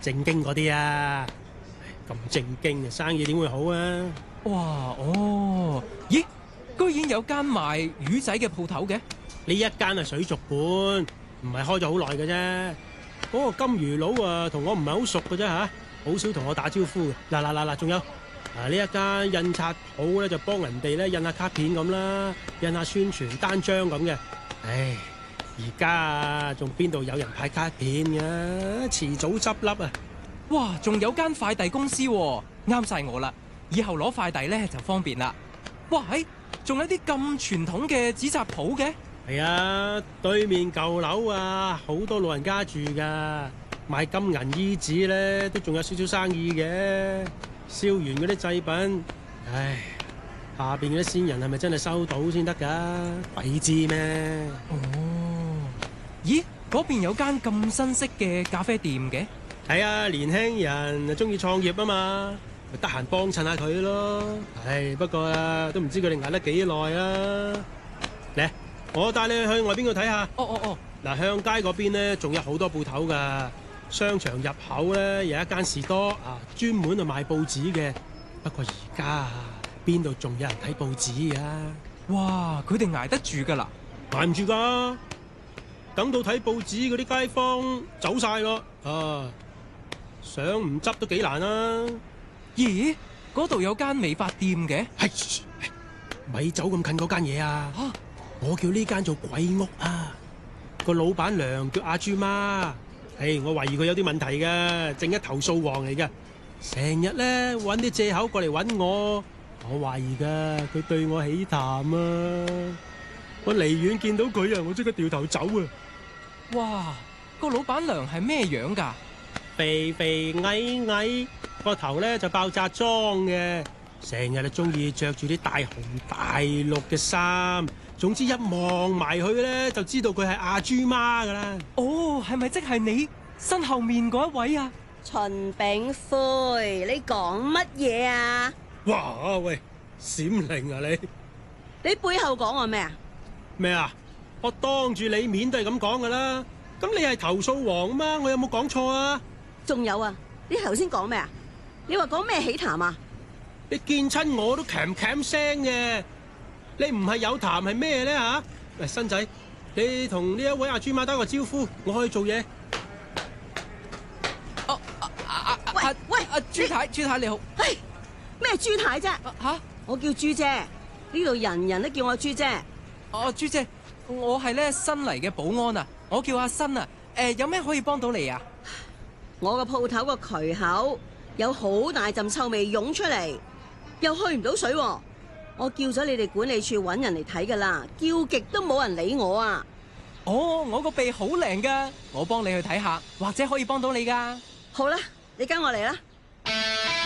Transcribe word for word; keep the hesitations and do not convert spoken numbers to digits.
正經嗰啲啊。咁正經嘅生意點會好啊？ 哇，哦，咦，居然有間賣魚仔嘅鋪頭嘅？ 呢一間係水族館，唔係開咗好耐嘅啫。嗰、那個金魚佬啊，同我唔係好熟嘅啫吓，好少同我打招呼嘅。嗱嗱嗱嗱，仲有啊，呢一間印刷鋪咧，就幫人哋咧印下卡片咁啦，印下宣傳單張咁嘅。唉，而家啊，仲邊度有人派卡片嘅？遲早執笠啊！ 哇，仲有間快遞公司喎，啱晒我啦！以後攞快遞咧就方便啦。哇，喺仲有啲咁傳統嘅紙紮鋪嘅？ 係啊，對面舊樓啊，好多老人家住噶，賣金銀衣紙咧都仲有少少生意嘅。燒完嗰啲祭品，唉，下邊嗰啲先人係咪真係收到先得噶？鬼知咩？ 哦，咦，嗰邊有間咁新式嘅咖啡店嘅？ 係啊，年輕人就中意創業啊嘛，咪得閒幫襯下佢咯。唉，不過啊，都唔知佢哋捱得幾耐啊。嚟，我帶你去外邊度睇下。 哦哦哦， 嗱，向街嗰邊咧，仲有好多鋪頭噶。商場入口咧有一間士多啊，專門去賣報紙嘅。不過而家啊，邊度仲有人睇報紙啊？ 哇，佢哋捱得住噶啦？ 捱唔住噶，等到睇報紙嗰啲街坊走晒咯啊！想唔執都幾難啊！ 咦，嗰度有間美髮店嘅？ 係，咪走咁近嗰間嘢啊！ 啊， 我叫呢間做鬼屋啊！個老闆娘叫阿豬媽。唉，我懷疑佢有啲問題㗎，正一投訴王嚟㗎，成日咧揾啲藉口過嚟揾我，我懷疑㗎，佢對我起痰啊！我離遠見到佢啊，我即刻掉頭走啊！ 哇，個老闆娘係咩樣㗎？ 肥肥矮矮，個頭咧就爆炸裝嘅，成日就中意着住啲大紅大綠嘅衫。總之一望埋去咧，就知道佢係阿豬媽噶啦。 哦，係咪即係你身後面嗰一位啊？ 秦炳魁，你講乜嘢啊？ 哇喂，閃靈啊你！ 你背後講我咩啊？ 咩啊？我當住你面都係咁講噶啦。咁你係投訴王啊嘛？我有冇講錯啊？ 仲有啊？你頭先講咩啊？你話講咩起痰啊？ 你見親我都鉗鉗聲嘅。你唔係有痰係咩咧吓？喂，新仔，你同呢一位阿豬媽打個招呼，我去做嘢。 哦，啊啊喂啊喂， 阿朱太，朱太你好。 唉，咩朱太啫？ 吓， 我叫朱姐，呢度人人都叫我朱姐。 哦，朱姐，我係咧新嚟嘅保安啊，我叫阿新啊。誒，有咩可以幫到你啊？ 我個鋪頭個渠口有好大陣臭味湧出嚟，又去唔到水喎。我叫咗你哋管理處揾人嚟睇噶啦，叫極都冇人理我啊！ 哦，我個鼻好靈噶，我幫你去睇下，或者可以幫到你噶。 好啦，你跟我嚟啦。